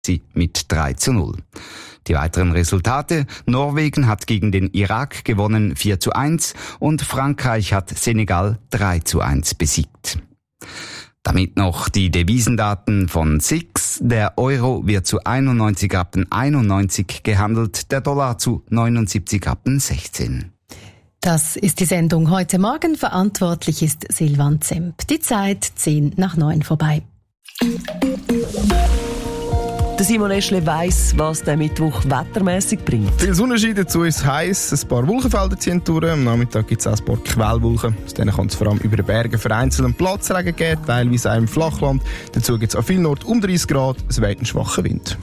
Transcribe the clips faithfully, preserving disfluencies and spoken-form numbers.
sie mit drei zu null. Die weiteren Resultate: Norwegen hat gegen den Irak gewonnen vier zu eins und Frankreich hat Senegal drei zu eins besiegt. Damit noch die Devisendaten von S I X. Der Euro wird zu einundneunzig Rappen einundneunzig gehandelt, der Dollar zu neunundsiebzig Rappen sechzehn. Das ist die Sendung heute Morgen. Verantwortlich ist Silvan Zemp. Die Zeit zehn nach neun vorbei. Der Simon Eschle weiss, was der Mittwoch wettermässig bringt. Viel Sonnenschein, dazu ist es heiß, ein paar Wolkenfelder ziehen durch. Am Nachmittag gibt es auch ein paar Quellwolken. Aus denen kann es vor allem über den Bergen vereinzelt Platzregen geben, teilweise auch im Flachland. Dazu gibt es an vielen Orten um dreißig Grad, es weht ein schwacher Wind.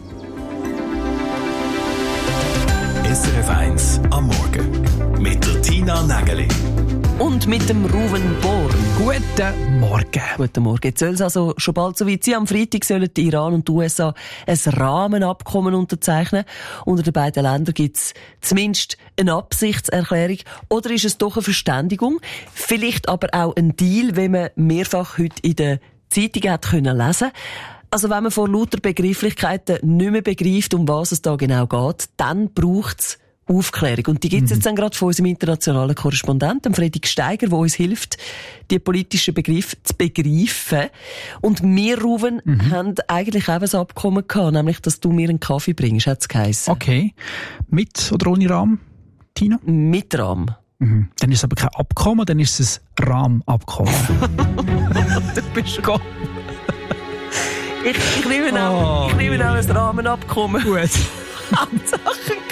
S R F eins am Morgen mit der Tina Nägeli. Und mit dem Ruven Born. Guten Morgen. Guten Morgen. Jetzt soll es also schon bald so weit sein. Am Freitag sollen die Iran und die U S A ein Rahmenabkommen unterzeichnen. Unter den beiden Ländern gibt es zumindest eine Absichtserklärung. Oder ist es doch eine Verständigung? Vielleicht aber auch ein Deal, wie man mehrfach heute in den Zeitungen hat können lesen. Also wenn man vor lauter Begrifflichkeiten nicht mehr begreift, um was es da genau geht, dann braucht es Aufklärung. Und die gibt es jetzt dann gerade von unserem internationalen Korrespondenten, Fredrik Steiger, der uns hilft, die politischen Begriffe zu begreifen. Und wir, Ruven, mhm. haben eigentlich auch ein Abkommen gehabt, nämlich, dass du mir einen Kaffee bringst, hat es geheissen. Okay. Mit oder ohne Rahmen, Tina? Mit Rahmen. Mhm. Dann ist es aber kein Abkommen, dann ist es ein Rahmenabkommen. Du bist Gott. Ich, ich nehme auch, oh. ich nehme auch ein Rahmenabkommen. Gut. Hauptsache